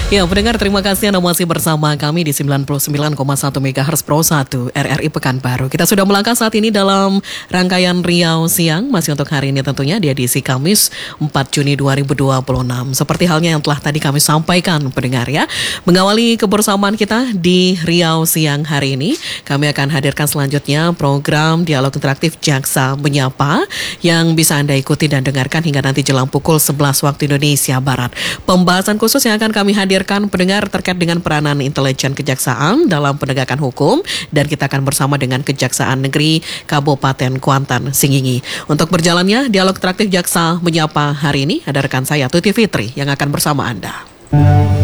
Ya, pendengar, terima kasih Anda masih bersama kami di 99,1 MHz Pro 1 RRI Pekanbaru. Kita sudah melangkah saat ini dalam rangkaian Riau Siang, masih untuk hari ini tentunya di edisi Kamis 4 Juni 2026. Seperti halnya yang telah tadi kami sampaikan, pendengar ya. Mengawali kebersamaan kita di Riau Siang hari ini, kami akan hadirkan selanjutnya program Dialog Interaktif Jaksa Menyapa yang bisa Anda ikuti dan dengarkan hingga nanti jelang pukul 11 waktu Indonesia Barat. Pembahasan khusus yang akan kami hadirkan pendengar terkait dengan peranan intelijen kejaksaan dalam penegakan hukum, dan kita akan bersama dengan Kejaksaan Negeri Kabupaten Kuantan Singingi. Untuk berjalannya Dialog Interaktif Jaksa Menyapa hari ini, ada rekan saya Tuti Fitri yang akan bersama Anda.